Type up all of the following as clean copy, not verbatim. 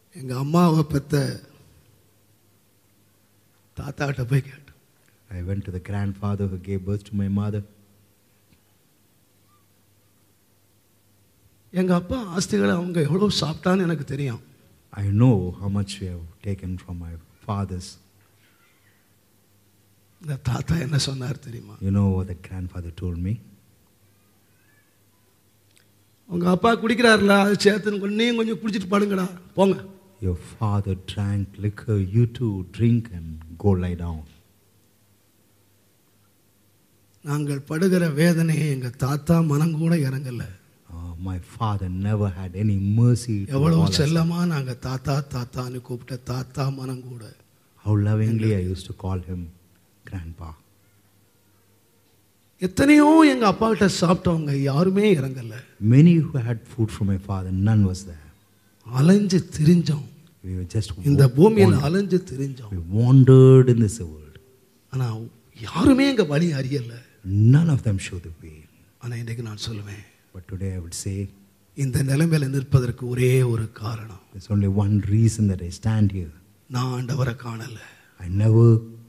எங்க அம்மாவை பெத்த தாத்தாட்ட போய் கேட்டேன். I went to the grandfather who gave birth to my mother. எங்க அப்பா ஆஸ்திகளை அவங்க எவ்வளவு சாப்பிட்டான்னு எனக்கு தெரியும். I know how much we have taken from my fathers. இந்த தாத்தா என்ன சொன்னார் தெரியுமா? You know what the grandfather told me? உங்க அப்பா குடிக்கிறாருல, அது சேர்த்து நீங்க கொஞ்சம் குடிச்சிட்டு பாடுங்கடா, போங்க. Your father drank liquor, you too drink and go lie down. நாங்கள் படுகிற வேதனையை எங்க தாத்தா மனம் கூட இறங்கல. My father never had any mercy. எவ்வளவு செல்லமா நாங்க தாத்தா தாத்தான்னு கூப்பிட்ட தாத்தா மனம் கூட. How lovingly I used to call him grandpa. எத்தனையோ எங்க அப்பா கிட்ட சாப்பிட்டவங்க யாருமே இறங்கல. Many who had food from my father, none was there. அலைஞ்சு திரிஞ்சோம். We were just இந்த பூமியில அலைஞ்சு திரிஞ்சோம். We wandered in this world. ஆனா யாருமே எங்க வழி அறியல. None of them showed the way. ஆனா இன்னைக்கு நான் சொல்லுவேன், But today I would say, இந்த நிலைமையில நிற்பதற்கு ஒரே ஒரு காரணம். there's only one reason that I stand here. நான் ஆண்டவரை காணல. I never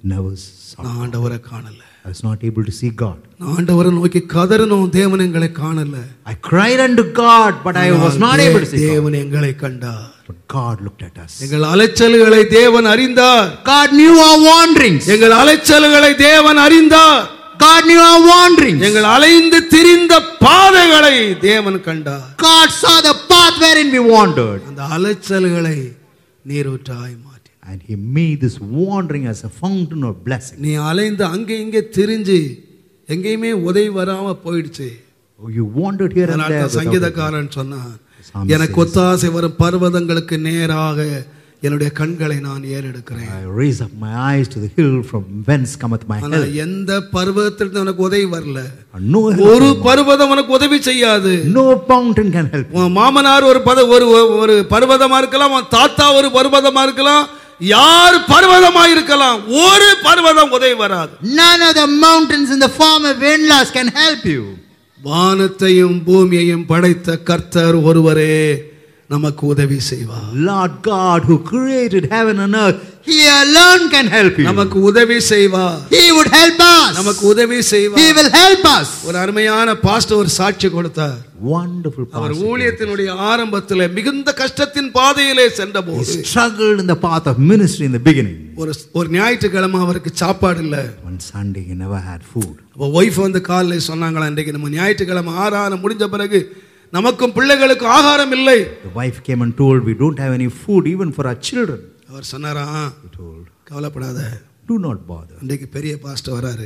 saw நான் God. ஆண்டவரை காணல. I was not able to see God. நான் ஆண்டவரை நோக்கி கதறினோம், தேவன் எங்களை காணல. I cried unto God, but I was not able to see God. தேவன் எங்களை கண்டார். But God looked at us. எங்கள் அலைச்சல்களை தேவன் அறிந்தார். God knew our wanderings. எங்கள் அலைச்சல்களை தேவன் அறிந்தார். God knew our wanderings. எங்கள் அலைந்து திரிந்த பாதைகளை தேவன் கண்டார். God saw the path wherein we wandered. அந்த அலைச்சல்களை நீரூற்றாய் மாற்றி. And he made this wandering as a fountain of blessing. நீ அலைந்து அங்கே இங்கே திரிஞ்சு எங்கேயுமே உதவி வராம போயிடுச்சு. You wandered here and there. சங்கீதக்காரன் சொன்னான், எனக்கு ஒத்தாசை வரும் பர்வதங்களுக்கு நேராக என்னுடைய கண்களை நான் ஏறெடுக்கிறேன். I raise up my eyes to the hill from whence cometh my help. எந்த பர்வதத்திலிருந்து உனக்கு உதவி வரல. ஒரு பர்வதம் உனக்கு உதவி செய்யாது. No mountain can help. உன் மாமனார் ஒரு பர்வதமா இருக்கலாம், உன் தாத்தா ஒரு பர்வதமா இருக்கலாம், யார் பர்வதமா இருக்கலாம், ஒரு பர்வதம் உதவி வராது. None of the mountains in the form of in-laws can help you. வானத்தையும் பூமியையும் படைத்த கர்த்தர் ஒருவரே நமக்கு உதவி செய்வார். Lord God who created heaven and earth, he alone can help you. நமக்கு உதவி செய்வார். He would help us. நமக்கு உதவி செய்வார். He will help us. ஒரு அருமையான பாஸ்டர் ஒரு சாட்சி கொடுத்தார். Wonderful pastor. அவர் ஊழியத்தினுடைய ஆரம்பத்திலே மிகுந்த கஷ்டத்தின் பாதையிலே சென்றபோது he struggled in the path of ministry in the beginning. ஒரு ஞாயிற்றுக்கிழமை அவருக்கு சாப்பாடு இல்ல. One Sunday he never had food. அப்ப வைஃப் வந்து காலையில சொன்னாங்களா, இன்றைக்கு நம்ம ஞாயிற்றுக்கிழமை ஆராதனை முடிஞ்ச பிறகு நமக்கும் பிள்ளைகளுக்கும் ஆகாரம் இல்லை. The wife came and told, we don't have any food even for our children. அவர் சொன்னாரா, he told, கவலைப்படாத, do not bother. இன்றைக்கு பெரிய பாஸ்டர் வராரு.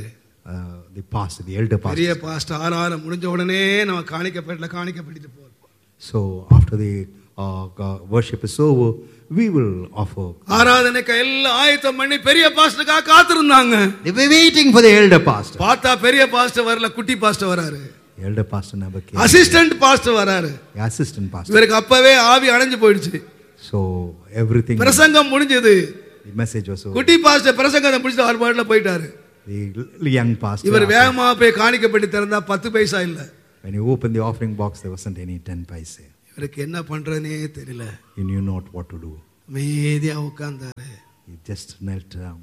The elder pastor. பெரிய பாஸ்டர் ஆராதனை முடிஞ்ச உடனே நம்ம காணிக்கப்பட்டு போறோம். So after the worship is over, we will offer. ஆராதனைக்கு எல்லாம் ஆயத்தம் பண்ணி பெரிய பாஸ்டருக்காக காத்திருந்தாங்க. They were waiting for the elder pastor. பார்த்தா பெரிய பாஸ்டர் வரல, குட்டி பாஸ்டர் வராரு. Elder pastor never came. Assistant pastor வராரு. Assistant pastor. இவருக்கு அப்பவே ஆவி அணைஞ்சு போயிடுச்சு. So everything. பிரசங்கம் முடிஞ்சது. The message was over. குட்டி பாஸ்டர் பிரசங்கத்தை முடிச்சிட்டு அவர் பாட்டுல போயிட்டாரு. The young pastor. இவர் வேகமா போய் காணிக்கப்பட்டு திறந்தா 10 பைசா இல்ல. When he opened the offering box, there wasn't any 10 paise. இவருக்கு என்ன பண்றதுனே தெரியல. He knew not what to do. Media உட்கார்ந்தாரு. He just knelt down.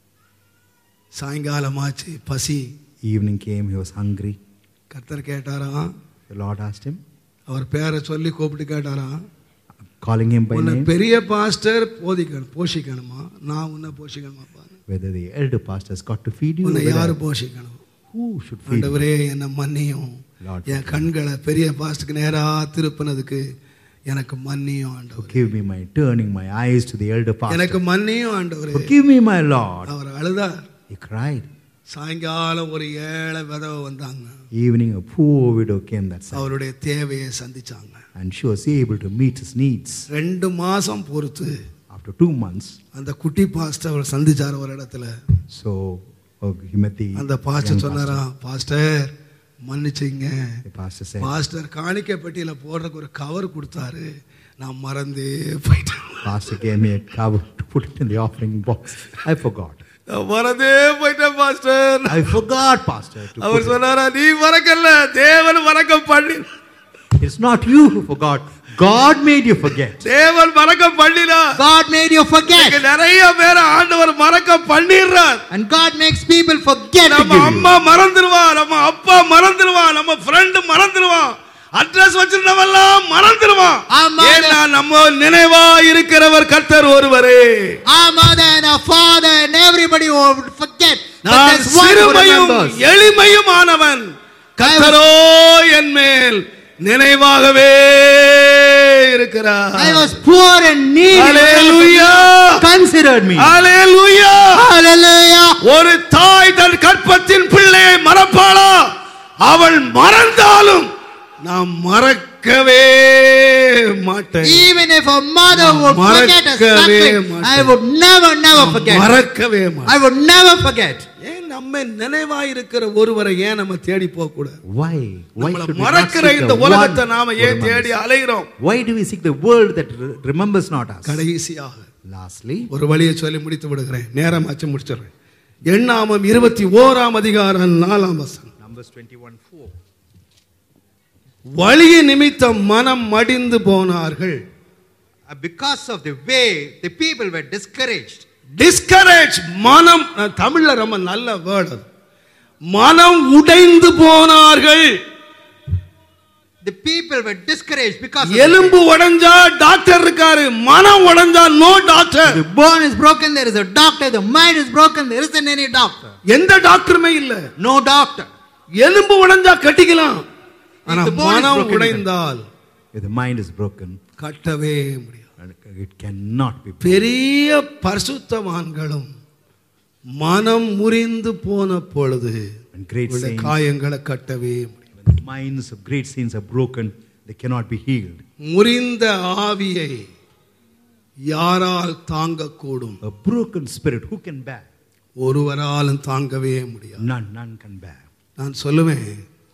சாயங்காலமாச்சு, பசி. Evening came, he was hungry. கர்த்தர் கேட்டாரா, The Lord asked him. அவர் பேரை சொல்லி கூப்பிட்டு கேட்டாரா, calling him by name. பெரிய பாஸ்டர் போஷிக்கணுமா, நான் உன்னை போஷிக்கணுமா? Whether the elder pastor has got to feed you. உன்னை யாரு போஷிக்கணும்? Who should feed you? ஆண்டவரே என்ன மன்னியும், என் கண்களை பெரிய பாஸ்டருக்கு நேரா திருப்பினதுக்கு எனக்கு மன்னியும் ஆண்டவரே. Forgive me my turning my eyes to the elder pastor. எனக்கு மன்னியும் ஆண்டவரே. Forgive me my Lord. அவர் அழுதார். He cried. சாயங்காலம் ஒரு ஏழை விதவை வந்தாங்க. Evening a poor widow came that side. அவருடைய தேவையை சந்திச்சாங்க. And she was able to meet his needs. 2 மாசம் பொறுத்து After 2 months. அந்த குட்டி பாஸ்டர் அவர் சந்திச்சார் ஒரு இடத்துல. So he met the. அந்த பாஸ்டர் சொன்னாரா, pastor மன்னிச்சிங்க. The pastor said. Pastor காணிக்கை பெட்டியில போடுறதுக்கு ஒரு கவர் கொடுத்தாரு, நான் மறந்தே போயிட்டேன். Pastor gave me a cover to put it in the offering box. I forgot. மறந்தே போயிட்டேன் பாஸ்டர். I forgot, pastor. அவர் சொன்னாரா, நீ மறக்கல, தேவன் மறக்க பண்ணி. It's not you who forgot. God made you forget. தேவன் மறக்க பண்ணினார். God made you forget. நிறைய பேர் ஆண்டவர் மறக்க பண்ணிடுறார். And God makes people forget to நம்ம give you. அம்மா மறந்துடுவா, நம்ம அப்பா மறந்துடுவா, நம்ம ஃப்ரெண்ட் மறந்துடுவான், அட்ரஸ் வச்சிருந்தவெல்லாம் மறந்துடுவான். ஏன்னா நம்ம நினைவா இருக்கிறவர் கர்த்தர் ஒருவரே. Our mother and our father and everybody will forget. நான் சிறுமையும் எளிமையுமானவன், கர்த்தரோ என் மேல் நினைவாகவே இருக்கிறார். I was poor and needy. Hallelujah. Considered me. Hallelujah. Hallelujah. ஒரு தாய் தன் கற்பத்தின் பிள்ளையை மறப்பாளா? அவள் மறந்தாலும் நான் மறக்கவே மாட்டேன். Even if a mother would forget a suckling, I would never forget. மறக்கவே மாட்டேன். I would never forget. ஏன் நம்ம நினைவாய் இருக்கிற ஒருவரை ஏன் நம்ம தேடி போக கூடாது? Why? Why should we not மறக்கிற seek இந்த the உலகத்தை one நாம who ஏன் தேடி remembers? அலைகிறோம்? Why do we seek the world that remembers not us? கடைசியாக Lastly, ஒரு வழியை சொல்லி முடித்து விடுகிறேன். நேரமாச்சு முடிச்சிடுறேன். எண்ணாமம் 21 அதிகாரம் 4 வசனம். Numbers 21:4. வழிய நிமித்தம் மனம் மடிந்து போனார்கள். Because of the way, the people were discouraged. Discourage, மனம், தமிழ்ல ரொம்ப நல்ல வேர்ட் அது. மனம் உடைந்து போனார்கள். The people were discouraged because எலும்பு உடைஞ்சா டாக்டர் இருக்காரு, மனம் உடைஞ்சா no doctor. the bone is broken, there is a doctor. The mind is broken, there isn't any doctor. எந்த டாக்டருமே இல்ல. No doctor. எலும்பு உடைஞ்சா கட்டிக்கலாம், ஆனா If the bone is மனம் broken, உடைந்தால் If the mind is broken, கட்டவே முடியாது. it cannot be broken. பெரிய பரிசுத்தவான்களும் மனம் முறிந்து போன பொழுது When great saints, காயங்களை கட்டவே முடியும். when the minds of great saints are broken, they cannot be healed. முறிந்த ஆவியை யாரால் தாங்கக்கூடும்? A broken spirit, who can bear? ஒருவராலும் தாங்கவே முடியாது. None can bear. நான் சொல்லுவேன்,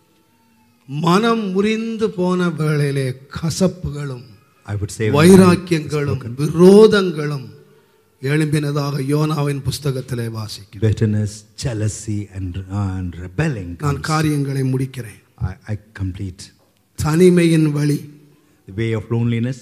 மனம் முறிந்து போன வேளையிலே கசப்புகளும் I would say வைராக்கியங்களும் விரோதங்களும் எழும்பினதாக யோனாவின் புஸ்தகத்திலே வாசிக்கிறேன். bitterness, jealousy and rebelling. நான் காரியங்களை முடிக்கிறேன். I complete. தனிமையின் வழி, The way of loneliness,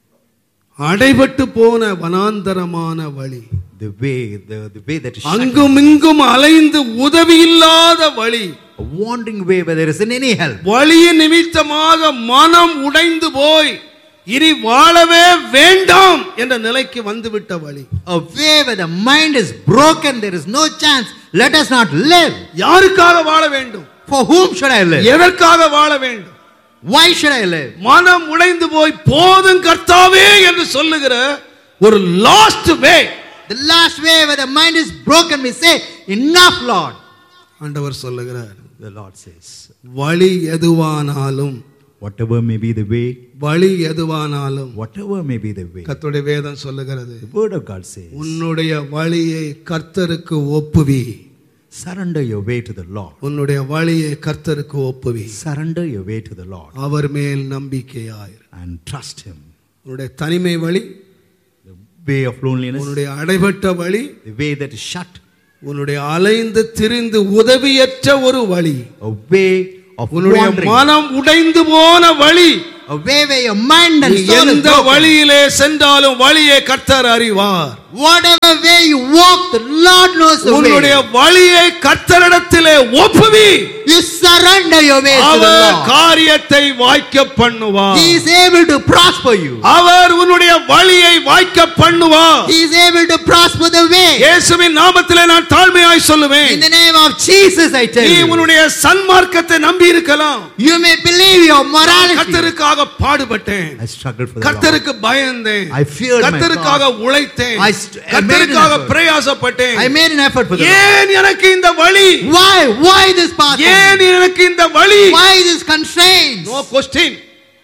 அடைபட்டு போன வனாந்தரமான வழி, the way that is shut, அங்கும் இங்கும் அலைந்து உதவி இல்லாத வழி, a wandering way where there isn't any help. வழியின் நிமித்தமாக மனம் உடைந்து போய் இனி வாழவே வேண்டாம் என்ற நிலைக்கு வந்துவிட்ட வழி. A way where the mind is broken, there is no chance. Let us not live. யாருக்காக வாழ வேண்டும்? For whom should I live? எதற்காக வாழ வேண்டும்? Why should I live? மனம் உடைந்து போய் போதும் கர்த்தாவே என்று சொல்லுகிற ஒரு last way. The last way where the mind is broken, we say, enough, Lord. ஆண்டவர் சொல்லுகிறார், The Lord says, வழி எதுவானாலும், whatever may be the way, வழி எதுவானாலும், whatever may be the way, கர்த்தருடைய வேதம் சொல்லுகிறது, the word of God says, உன்னுடைய வழியை கர்த்தருக்கு ஒப்புவி. surrender your way to the Lord. உன்னுடைய வழியை கர்த்தருக்கு ஒப்புவி. Surrender your way to the Lord அவர் மேல் நம்பிக்கையாயிரு. and trust Him. உன்னுடைய தனிமை வழி, The way of loneliness, உன்னுடைய அடைபட்ட வழி, the way that is shut, உன்னுடைய அலைந்து திரிந்து உதவியற்ற ஒரு வழி, a way of உன்னுடைய wandering, மனம் உடைந்து போன வழி. A way where your mind and நீ soul is எந்த broken. வழியிலே சென்றாலும் வழியை கர்த்தர் அறிவார். Whatever way you walk, the Lord knows the உன்னுடைய way. வழியை கர்த்தரிடத்திலே ஒப்புவி. You surrender your ways to the our Lord. காரியத்தை வாய்க்க பண்ணுவார். He is able to prosper you. அவர் உன்னுடைய வழியை வாய்க்க பண்ணுவார். He is able to prosper the way. இயேசுவின் நாமத்திலே நான் தாழ்மையாய் சொல்லுவேன், In the name of Jesus, I tell நீ you. உன்னுடைய சன்மார்க்கத்தை நம்பி இருக்கலாம். You may believe your morality. கர்த்தருக்காக பாடுபட்டேன், I struggled for the Lord. கர்த்தருக்கு பயந்தேன், I feared my கர்த்தருக்காக God. உழைத்தேன், I made an கர்த்தருக்காக effort. பிரயாசப்பட்டேன். I made an effort for the Lord. ஏன் எனக்கு இந்த வழி? Why this path? ஏன் எனக்கு இந்த வழி? Why this constraints? No question.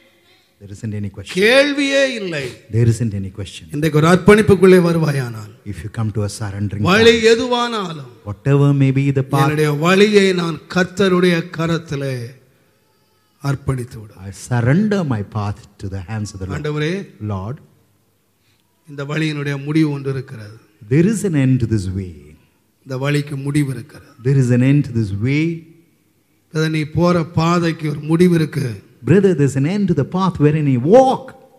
There isn't any question. கேள்வியே இல்லை. There isn't any question. இன்றைக்கு ஒரு அர்ப்பணிப்புக்குள்ளே வருவாயானால், If you come to a surrendering வழி path, எதுவானாலும் whatever may be the path, என்னுடைய வழியை நான் கர்த்தருடைய கரத்திலே அர்ப்பணித்து விடு. I surrender my path to the hands of the Lord. ஆண்டவரே, Lord, இந்த வழியினுடைய முடிவு ஒன்று இருக்கிறது. there is an end to this way. இந்த வழிக்கு முடிவு இருக்கிறது. There is an end to this way. நீ போற பாதைக்கு ஒரு முடிவு இருக்கு. Brother, there's an end to the path wherein you walk.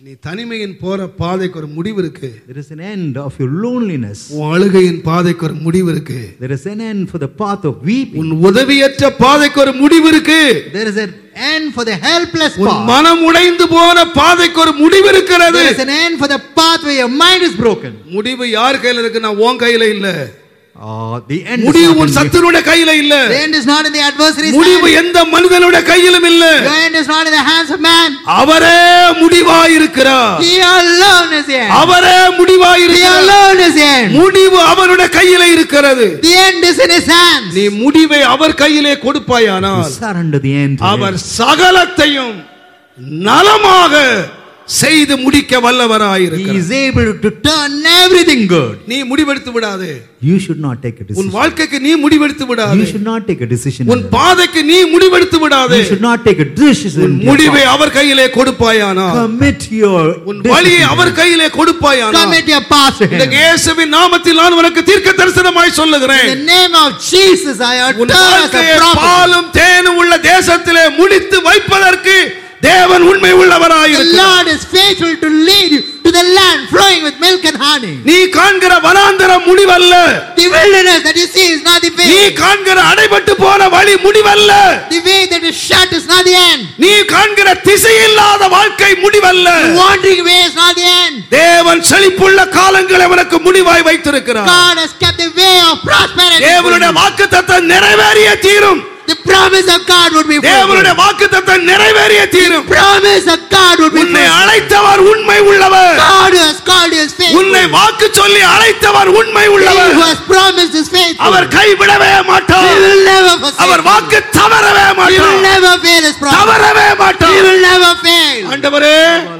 நீ தனிமையின் போற பாதைக்கு ஒரு முடிவு இருக்கு. There is an end of your loneliness. உன் அழுகையின் பாதைக்கு ஒரு முடிவு இருக்கு. There is an end for the path of weeping. உன் உதவியற்ற பாதைக்கு ஒரு முடிவு இருக்கு. There is an end for the helpless உன் path. மனம் உடைந்து போன பாதைக்கு ஒரு முடிவு இருக்கிறது. There is an end for the path where your mind is broken. முடிவு யார் கையில இருக்குன்னா உன் கையில இல்ல. The end முடிவு is not உன் in you. சத்துருடைய கையில இல்ல. The end is not in the adversary's முடிவு hand. எந்த மனிதனுடைய கையிலும் இல்ல. Your end is not in the hands of man. அவரே முடிவாய் இருக்கிறார். He alone is the end. அவரே முடிவாய் He இருக்கிறார். alone is the end. முடிவு அவருடைய கையில இருக்கிறது. The end is in his hands. நீ முடிவை அவர் கையிலே கொடுப்பாயானால் Surrender the end to our him. சகலத்தையும் நலமாக செய்து முடிக்க He வல்லவராயிருக்கிறார். is able to turn everything good. நீ முடிவெடுத்து விடாதே. You should not take a உன் decision. வாழ்க்கைக்கு நீ முடிவெடுத்து விடாதே. You should not take a decision. உன் பாதைக்கு நீ முடிவெடுத்து விடாதே. You should not take a decision. உன் முடிவை அவர் கையிலே கொடுப்பாயானால் Commit your உன் வழியை அவர் கையிலே கொடுப்பாயானால் Commit your path to இந்த him. இயேசுவின் நாமத்தில் நான் உனக்கு தீர்க்க தரிசனமாய் In சொல்லுகிறேன். the name of Jesus, I உன் utter as a வாழ்க்கையை prophet. பாலும் தேனும் உள்ள தேசத்திலே முடித்து வைப்பதற்கு தேவன் உண்மை The உள்ளவராயிருக்கிறார். Lord is faithful to lead you to the land flowing with milk and honey. நீ காண்கிற வனாந்தரம் முடிவல்ல. The wilderness that you see is not the நீ way. காண்கிற அடைபட்டு போன வழி முடிவல்ல. The way that is shut is not the end. நீ காண்கிற திசையில்லாத வாழ்க்கை முடிவல்ல. The wandering way is not the end. தேவன் செழிப்புள்ள காலங்களை உனக்கு முடிவாய் வைத்திருக்கிறார். God has kept the way of prosperity. தேவனுடைய வாக்குத்தத்தம் நிறைவேறிய தீரும். The promise of God would be தேவனுடைய fulfilled. வாக்குத்தத்தம் நிறைவேறிய தீரும். Promise of God would be உன்னை fulfilled. அழைத்தவர் உண்மை உள்ளவர். God who has called you is faithful. உன்னை வாக்கு சொல்லி அழைத்தவர் உண்மை He உள்ளவர். who has promised is faithful. அவர் கைவிடவே He மாட்டார். will never forsake our you. வாக்கு தவறவே He will மாட்டார். never fail his promise. தவறவே He மாட்டார். will never fail. ஆண்டவரே,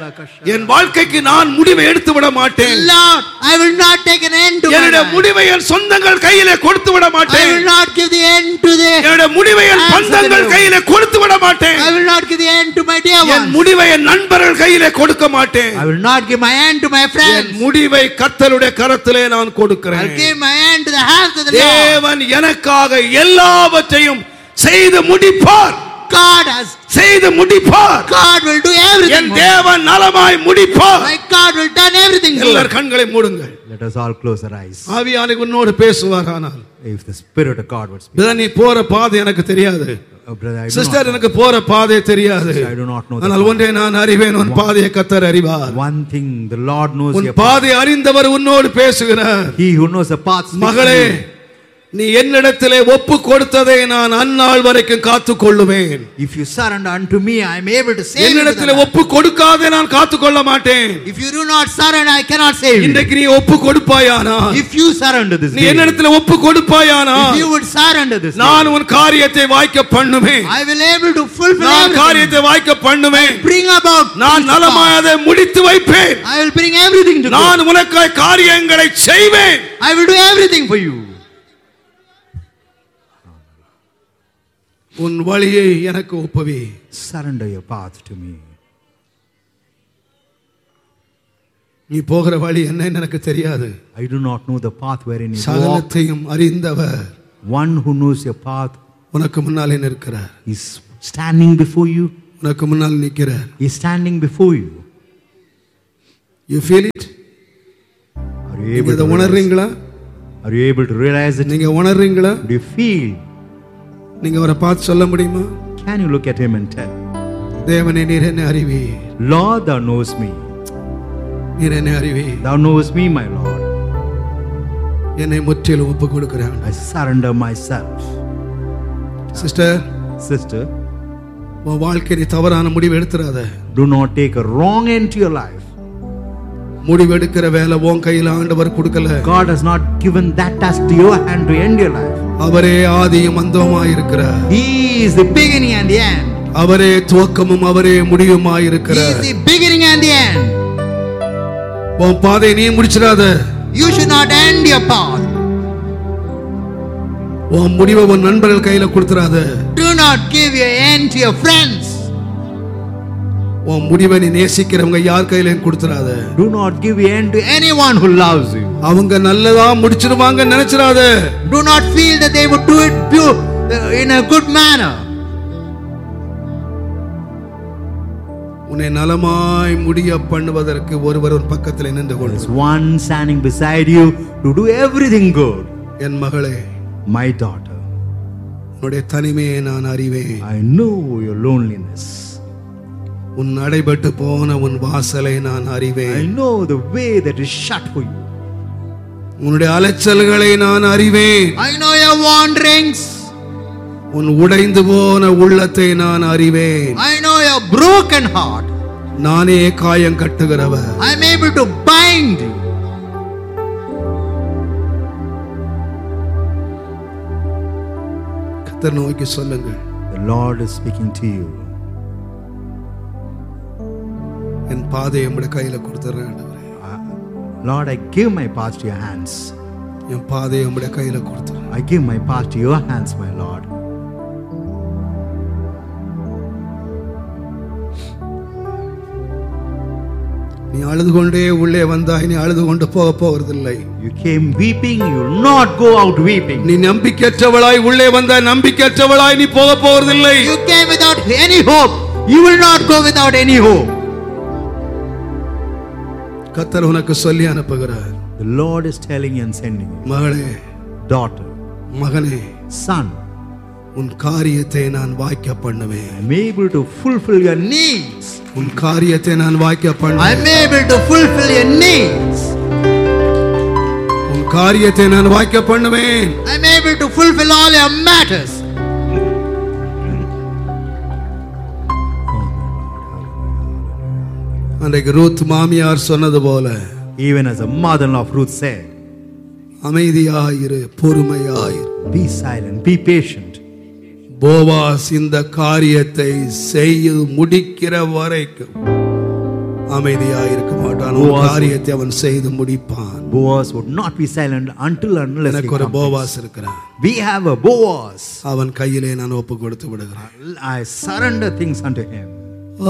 என் வாழ்க்கைக்கு நான் முடிவை எடுத்து விட மாட்டேன். Lord, I will not take an end to my என்னுடைய life. முடிவை என் சொந்தங்கள் கையிலே கொடுத்து விட I மாட்டேன். will not give the end to the என்னுடைய முடிவை என் பந்தங்கள் கையிலே கொடுத்து விட மாட்டேன். I will not give the end to my dear N ones. முடிவை என் நண்பர்கள் கையிலே கொடுக்க மாட்டேன். I will not give my hand to my N friends. முடிவை கர்த்தருடைய கரத்திலே நான் I'll கொடுக்கிறேன். give my hand to the hands of the Lord. தேவன் எனக்காக எல்லாவற்றையும் செய்து முடிப்பார். God has, செய்து முடிப்பார். God will do N everything. for me. தேவன் நலமாய் முடிப்பார். My God will done everything. for எல்லார் me. கண்களை மூடுங்கள். Let us all close our eyes. ஆவியானவர் உன்னோடு பேசுவார். ஆனால் If the Spirit of God would speak. Brother, நீ போற பாதை எனக்கு தெரியாது. Brother, I do sister, not எனக்கு போற பாதை தெரியாது. I do not know the ஆனால் path. ஒன்றை நான் அறிவேன், உன் பாதையை கர்த்தர் அறிவார். One thing the Lord knows உன் your path. பாதை அறிந்தவர் உன்னோடு பேசுகிறார். He who knows the path speaks to மகளே, you. நீ என்னிடத்திலே ஒப்பு கொடுத்ததை நான் அந்நாள் வரைக்கும் காத்துக் கொள்ளுவேன். If you surrender unto me, I am able to save you. to the என்னிடத்திலே land. ஒப்பு கொடுக்காதே நான் காத்துக் கொள்ள மாட்டேன். If you do not surrender, I cannot save you. இன்றைக்கு நீ ஒப்பு கொடுப்பாயானா, If you surrender this நீ day, என்னிடத்திலே ஒப்பு கொடுப்பாயானா, if you would surrender this day, நான் உன் காரியத்தை வாய்க்க பண்ணுவேன். I will able to fulfill நான் everything. காரியத்தை வாய்க்க பண்ணுவேன். Bring about நான் peace to நலமாய் God. அதை முடித்து வைப்பேன். I will bring everything to God. நான் உனக்காய் காரியங்களை செய்வேன். I will do everything for you. உன் வழியை எனக்கு ஒப்புவி. Surrender your path to me. நீ போகிற வழி என்னன்னு எனக்கு தெரியாது. I do not know the path wherein you walk. சகலத்தையும் அறிந்தவர் One who knows your path உனக்கு முன்னாலே நிற்கிறார். is standing before you. உனக்கு முன்னால் நிற்கிறார். He is standing before you. You feel it? Are you நீங்க able இதை to realize? உணர்றீங்களா? Are you able to realize it? நீங்க உணர்றீங்களா? Do you feel? நீங்க அவரை பார்த்து சொல்ல முடியுமா? Can you look at him and tell, தேவனே, நீர் என்ன அறிவி, Lord, thou knows me. நீர் என்ன அறிவி, Thou knows me, my Lord. என்னை முற்றிலும் ஒப்பு கொடுக்கிறேன். I surrender myself. Sister, Sister, உன் வாழ்க்கை நீ தவறான முடிவு எடுத்துறாத. do not take a wrong end to your life. முடிவு எடுக்கிற வேலை உன் கையில ஆண்டவர் கொடுக்கல. God has not given that task to your hand to end your life. அவரே ஆதியும் அந்தமுமாய் இருக்கிறார். He is the beginning and the end. அவரே துவக்கமும் அவரே முடிவுமாய் He இருக்கிறார். is the beginning and the end. உன் பாதை நீ முடிச்சிடாத. You should not end your path. உன் முடிவை உன் நண்பர்கள் கையில கொடுத்துறாத. Do not give your end to your friends. உன் முடிவை நீ நேசிக்கிறவங்க யார் கையிலையும் கொடுத்துறாத. Do not give your end to anyone who loves you. அவங்க நல்லதா முடிச்சிருவாங்க நினைச்சிடாத. Do not feel that they would do it in a good manner. உன்னை நலமாய் முடிய பண்ணுவதற்கு ஒருவர் ஒரு பக்கத்தில் நின்று There is கொண்டு one standing beside you to do everything good. என் மகளே, My daughter, உன்னுடைய தனிமையை நான் அறிவேன். I know your loneliness. உன் அடைபட்டு போன உன் வாசலை நான் I அறிவேன். know the way that is shut for you. உன்னுடைய அலைச்சல்களை நான் அறிவேன். I know your wanderings. உன் உடைந்து போன உள்ளத்தை நான் அறிவேன். I know your broken heart. நானே காயம் கட்டுகிறவர். I am able to bind you. கர்த்தர் நோக்கி சொல்லுங்கள். The Lord is speaking to you. என் பாதையை உம்முடைய கையில கொடுத்துறேன் ஆண்டவரே. Lord, I give my past to your hands. என் பாதையை உம்முடைய கையில கொடுத்துறேன். I give my past to your hands, my Lord. நீ அழுது கொண்டே உள்ளே வந்தாய், நீ அழுது கொண்டு போக போவதில்லை. You came weeping, you will not go out weeping. நீ நம்பிக்கையற்றவளாய் உள்ளே வந்தாய், நம்பிக்கையற்றவளாய் நீ போக போவதில்லை. You came without any hope, you will not go without any hope. கர்த்தர் உனக்கு சொல்லி அனுப்புகிறார். The Lord is telling you and sending you. மகளே, Daughter, மகனே, son, உன் காரியத்தை நான் வாய்க்க பண்ணுவேன். I am able to fulfill your needs. உன் காரியத்தை நான் வாய்க்க I am பண்ணுவேன். able to fulfill your needs. உன் காரியத்தை நான் வாய்க்க பண்ணுவேன். I am able to fulfill all your matters. அன்றைக்கு ரூத் மாமியார் சொன்னது போல, Even as a mother-in-law of Ruth said, அமைதியாயிரு, பொறுமையாயிரு. be silent, be patient. Boaz இந்த காரியத்தை செய்து முடிக்கிற வரைக்கும் அமைதியாயிருக்க மாட்டான். ஒரு காரியத்தை அவன் செய்து முடிப்பான். Boaz would not be silent until unless he எனக்கு ஒரு completes. போவாஸ் இருக்கிறான். We have a Boaz. அவன் கையிலே நான் ஒப்பு கொடுத்து விடுகிறேன். I surrender things unto him.